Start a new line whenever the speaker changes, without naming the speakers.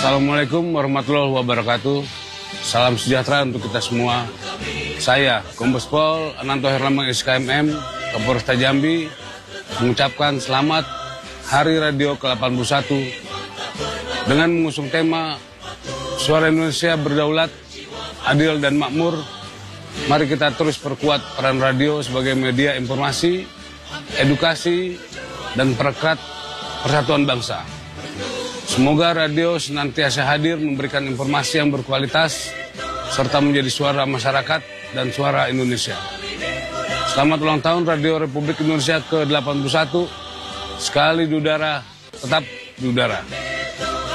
Assalamualaikum warahmatullahi wabarakatuh. Salam sejahtera untuk kita semua. Saya, Kombes Pol Ananto Herlambang SKMM, Kapolresta Jambi, mengucapkan selamat Hari Radio ke-81 dengan mengusung tema Suara Indonesia Berdaulat, Adil dan Makmur. Mari kita terus perkuat peran radio sebagai media informasi, edukasi, dan perekat persatuan bangsa. Semoga radio senantiasa hadir memberikan informasi yang berkualitas serta menjadi suara masyarakat dan suara Indonesia. Selamat ulang tahun Radio Republik Indonesia ke-81. Sekali di udara, tetap di udara.